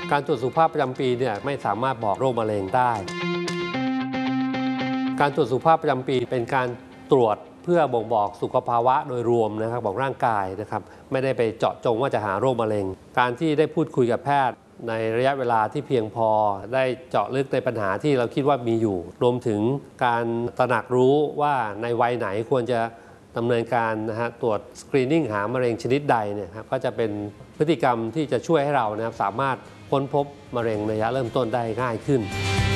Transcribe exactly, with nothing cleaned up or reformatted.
การตรวจสุขภาพประจำปีเนี่ยไม่สามารถบอกโรคมะเร็งได้การตรวจสุขภาพประจำปีเป็นการตรวจเพื่อบ่งบอกสุขภาวะโดยรวมนะครับบอกร่างกายนะครับไม่ได้ไปเจาะจงว่าจะหาโรคมะเร็งการที่ได้พูดคุยกับแพทย์ในระยะเวลาที่เพียงพอได้เจาะลึกในปัญหาที่เราคิดว่ามีอยู่รวมถึงการตระหนักรู้ว่าในวัยไหนควรจะดำเนินการนะฮะตรวจสกรีนิ่งหามะเร็งชนิดใดเนี่ยครับก็จะเป็นพฤติกรรมที่จะช่วยให้เรานะครับสามารถค้นพบมะเร็งระยะเริ่มต้นได้ง่ายขึ้น